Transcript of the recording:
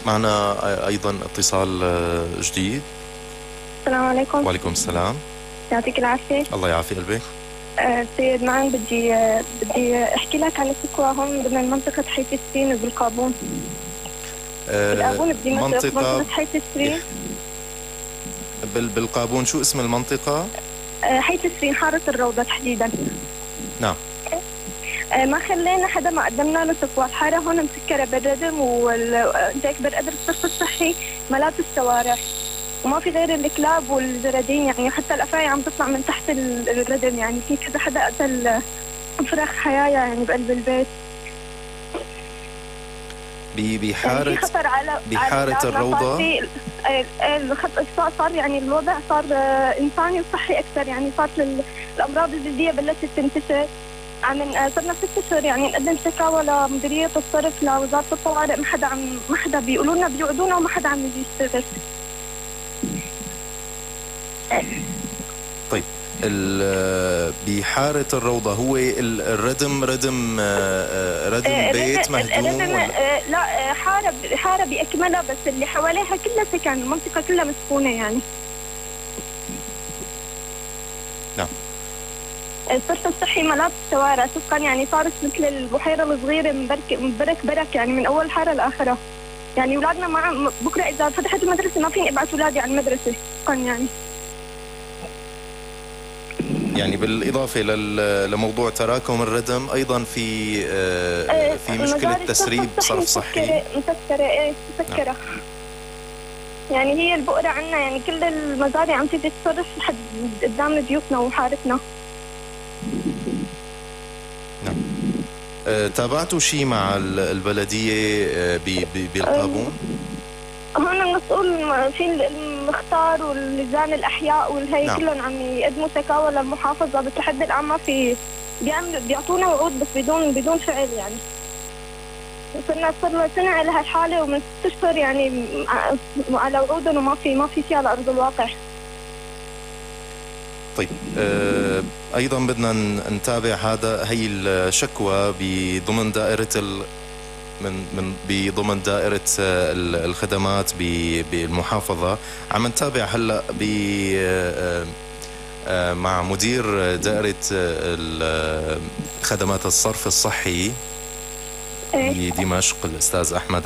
معنا أيضا اتصال جديد. السلام عليكم. وعليكم السلام. يعطيك العافية. الله يعافي قلبك. سيد معن، بدي أحكي لك عن السكوى هون ضمن منطقة حي تسرين بالقابون. بالقابون بدمشق، منطقة حي تسرين. بالقابون شو اسم المنطقة؟ حي تسرين، حارة الروضة تحديدا. نعم. ما خلينا حدا ما قدمنا له سكوى. الحارة هون مسكرة بالردم، وانت أكبر قدر الصرف الصحي ملات الشوارع، وما في غير الكلاب والجرادين، يعني حتى الأفاعي عم تطلع من تحت الردم، يعني في كذا حدا قتل فراخ حيايا يعني بقلب البيت. بحارة يعني خطر على الروضة. صار يعني الوضع صار إنساني وصحي أكثر، يعني صارت الأمراض الجلدية بلشت تنتشر. صرنا 6 أشهر يعني نقدم شكاوى لمديرية الصرف، لوزارة الطوارئ، ما حدا بيقولوا لنا بيوعدونا وما حدا عم يجي يشتغل. طيب بحارة الروضة هو الردم بيت مهدوم لا، حارة بأكملها، بس اللي حواليها كلها سكن، المنطقة كلها مسكونة يعني. نعم. الصرف الصحي ملات الشوارع سكان، يعني صارت مثل البحيرة الصغيرة برك يعني من أول حارة لآخرها. يعني أولادنا بكرة إذا فتحت المدرسة ما فين ابعث أولادي على المدرسة سكان يعني بالإضافة لموضوع تراكم الردم، أيضا في مشكلة تسريب صرف صحي. مسكرة. يعني هي البؤرة عنا، يعني كل المزارع عم تيجي تصرف لحد قدام بيوتنا وحارتنا. نعم. تابعتوا شيء مع البلدية بالقابون؟ هون المسؤول في المختار واللجان الأحياء والهي. نعم. كلهم عم يقدموا شكاوى للمحافظة، بس لحد الآن ما في بيعطونا وعود بس بدون فعل. يعني صار لنا سنة على هالحالة، ومن 6 أشهر يعني على وعودهم، وما في شيء على أرض الواقع. طيب أيضا بدنا نتابع هي الشكوى بضمن دائرة بضمن دائرة الخدمات بالمحافظة. عم نتابع هلا مع مدير دائرة خدمات الصرف الصحي بدمشق الأستاذ أحمد